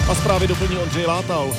A zprávy doplní Ondřej Látal.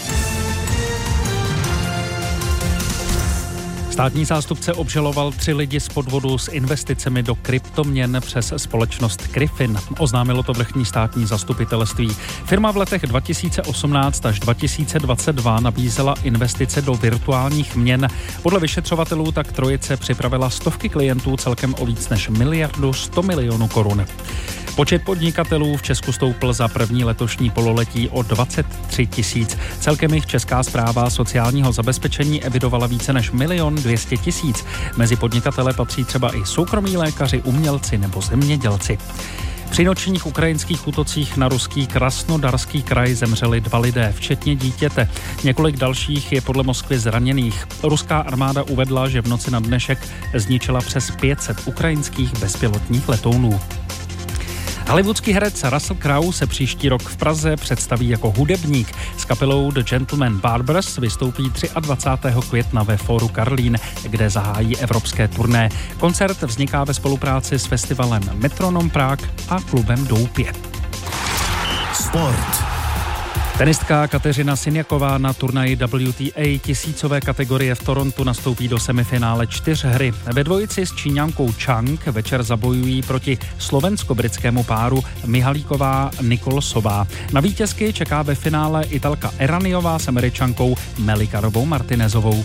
Státní zástupce obžaloval 3 lidi z podvodu s investicemi do kryptoměn přes společnost Griffin. Oznámilo to vrchní státní zastupitelství. Firma v letech 2018 až 2022 nabízela investice do virtuálních měn. Podle vyšetřovatelů tak trojice připravila stovky klientů celkem o víc než 1,1 miliardu korun. Počet podnikatelů v Česku stoupl za první letošní pololetí o 23 000. Celkem jich Česká správa sociálního zabezpečení evidovala více než 1 200 000. Mezi podnikatele patří třeba i soukromí lékaři, umělci nebo zemědělci. Při nočních ukrajinských útocích na ruský Krasnodarský kraj zemřeli 2 lidé, včetně dítěte. Několik dalších je podle Moskvy zraněných. Ruská armáda uvedla, že v noci na dnešek zničila přes 500 ukrajinských bezpilotních letounů. Hollywoodský herec Russell Crowe se příští rok v Praze představí jako hudebník. S kapelou The Gentleman Barbers vystoupí 23. května ve Fóru Karlín, kde zahájí evropské turné. Koncert vzniká ve spolupráci s festivalem Metronom Prague a klubem Doupě. Sport. Tenistka Kateřina Sinjaková na turnaji WTA tisícové kategorie v Torontu nastoupí do semifinále 4 hry. Ve dvojici s Číňankou Chang večer zabojují proti slovensko-britskému páru Mihalíková-Nikolsová. Na vítězky čeká ve finále Italka Erraniová s Američankou Melikarovou Martinezovou.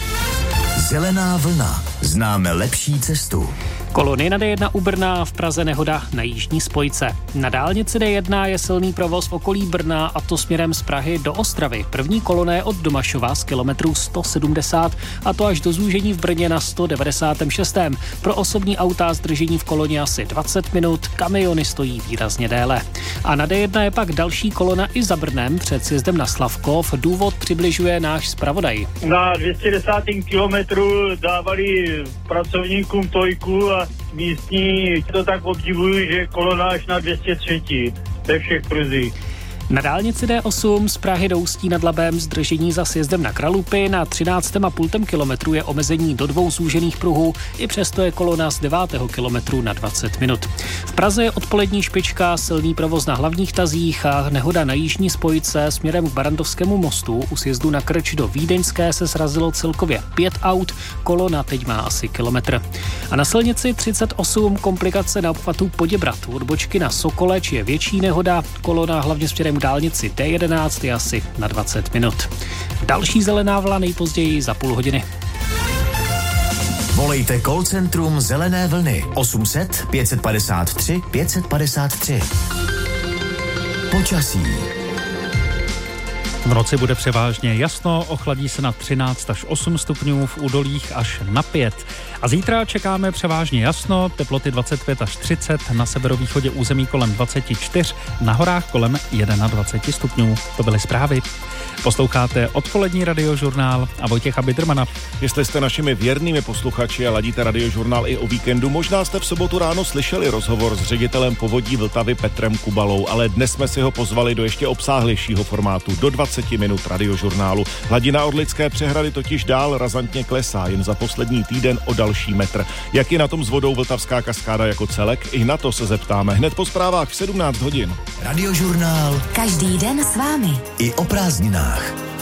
Zelená vlna. Známe lepší cestu. Kolony na D1 u Brna, v Praze nehoda na jižní spojce. Na dálnici D1 je silný provoz v okolí Brna, a to směrem z Prahy do Ostravy. První koloné od Domašova z kilometru 170 a to až do zúžení v Brně na 196. Pro osobní auta zdržení v koloně asi 20 minut, kamiony stojí výrazně déle. A na D1 je pak další kolona i za Brnem před sjezdem na Slavkov. Důvod přibližuje náš zpravodaj. Na 210. kilometru dávali pracovníkům tojku a místní to tak obdivují, že kolona až na 203. Ve všech pruzích. Na dálnici D8 z Prahy do Ústí nad Labem zdržení za sjezdem na Kralupy, na 13,5 kilometru je omezení do 2 zúžených pruhů, i přesto je kolona z 9. kilometru na 20 minut. V Praze je odpolední špička, silný provoz na hlavních tazích a nehoda na jižní spojce směrem k Barandovskému mostu. U sjezdu na Krč do Vídeňské se srazilo celkově 5 aut, kolona teď má asi kilometr. A na silnici 38 komplikace na obchvatu Poděbrad. Od bočky na Sokoleč je větší nehoda, kolona hlavně směrem k dálnici D11 je asi na 20 minut. Další zelená vlna nejpozději za půl hodiny. Volejte call centrum Zelené vlny 800 553 553. Počasí. V noci bude převážně jasno, ochladí se na 13 až 8 stupňů, v údolích až na 5. A zítra čekáme převážně jasno, teploty 25 až 30, na severovýchodě území kolem 24, na horách kolem 21 stupňů. To byly zprávy. Posloucháte odpolední radiožurnál a Vojtěcha Bidrmana. Jestli jste našimi věrnými posluchači a ladíte radiožurnál i o víkendu, možná jste v sobotu ráno slyšeli rozhovor s ředitelem Povodí Vltavy Petrem Kubalou, ale dnes jsme si ho pozvali do ještě obsáhlejšího formátu, do 20 minut radiožurnálu. Hladina Orlické přehrady totiž dál razantně klesá, jen za poslední týden o další metr. Jak je na tom s vodou Vltavská kaskáda jako celek? I na to se zeptáme hned po zprávách v 17 hodin. Radiožurnál. Každý den s vámi. I o prázdninách.